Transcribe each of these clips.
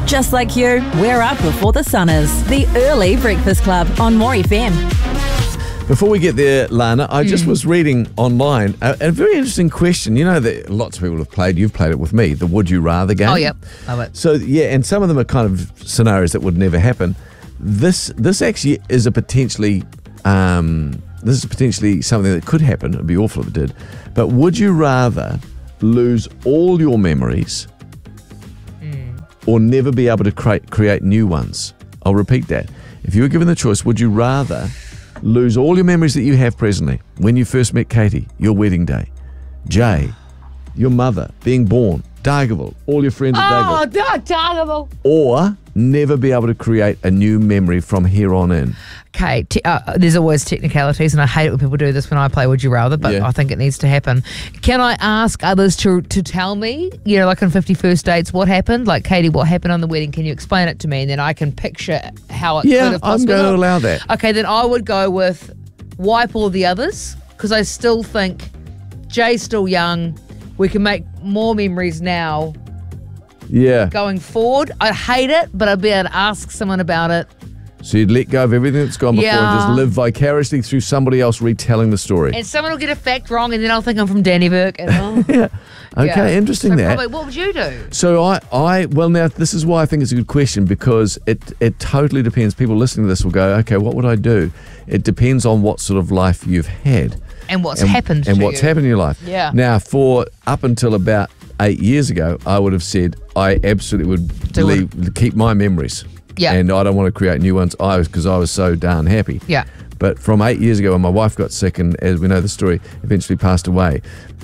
Just like you, we're up before the sun is. The Early Breakfast Club on More FM. Before we get there, Lana, I just was reading online a very interesting question. You know that lots of people have played, you've played it with me, the Would You Rather game. Oh, yep. Love it. So, yeah, and some of them are kind of scenarios that would never happen. This actually is a potentially, something that could happen. It'd be awful if it did. But would you rather lose all your memories or never be able to create new ones? I'll repeat that. If you were given the choice, would you rather lose all your memories that you have presently, when you first met Katie, your wedding day, Jay, your mother, being born, Dargaville, all your friends at Dargaville. Oh, Dargaville. Or never be able to create a new memory from here on in? Okay, there's always technicalities, and I hate it when people do this when I play Would You Rather, but Yeah. I think it needs to happen. Can I ask others to tell me, like on 51st Dates, what happened? Like, Katie, what happened on the wedding? Can you explain it to me? And then I can picture how it could Yeah, have I'm possibly going to looked. allow that. Okay, then I would go with wipe all the others, because I still think Jay's still young. We can make more memories now Yeah. going forward. I hate it, but I'd be able to ask someone about it. So you'd let go of everything that's gone before and just Yeah. live vicariously through somebody else retelling the story. And someone will get a fact wrong, and then I'll think I'm from Danny Burke. And, Yeah. Okay, Yeah. interesting So that. probably, what would you do? So well, now this is why I think it's a good question, because it totally depends. People listening to this will go, okay, what would I do? It depends on what sort of life you've had. And what's happened and to what's you. happened in your life. Yeah. Now, for up until about 8 years ago, I would have said I absolutely would keep my memories. Yeah. And I don't want to create new ones because I was so darn happy. Yeah. But from 8 years ago, when my wife got sick and, as we know the story, eventually passed away,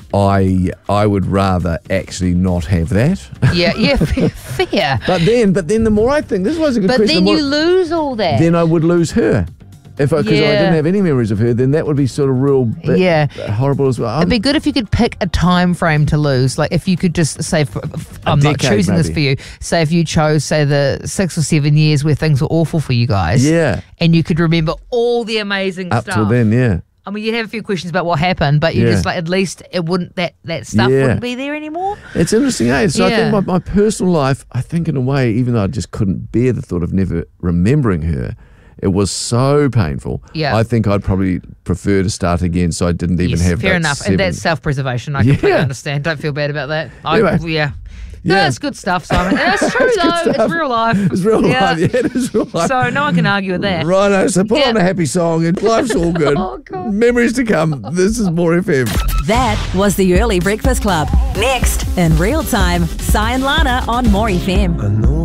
I would rather actually not have that. Yeah, fair. But then the more I think, this was a good But question. then you lose all that. Then I would lose her. Because I didn't have any memories of her, then that would be sort of real horrible as well. It'd be good if you could pick a time frame to lose. Like if you could just say, I'm not decade, choosing this maybe. for you. Say if you chose, say, the 6 or 7 years where things were awful for you guys. Yeah. And you could remember all the amazing Up stuff. till then, yeah. I mean, you'd have a few questions about what happened, but you just like, at least it wouldn't, that stuff wouldn't be there anymore. It's interesting, eh? So I Yeah. think my personal life, I think in a way, even though I just couldn't bear the thought of never remembering her, it was so painful. Yeah. I think I'd probably prefer to start again so I didn't even have fair that enough. 7. And that's self-preservation. I completely Yeah. understand. Don't feel bad about that. Anyway. Yeah. No, Yeah. it's good stuff, Simon. And it's true, though. It's real life. It's real life, yeah, it is real life. So no one can argue with that. Righto, so put Yeah. on a happy song and life's all good. Oh, God. Memories to come. This is More FM. That was the Early Breakfast Club. Next, in real time, Si and Lana on More FM.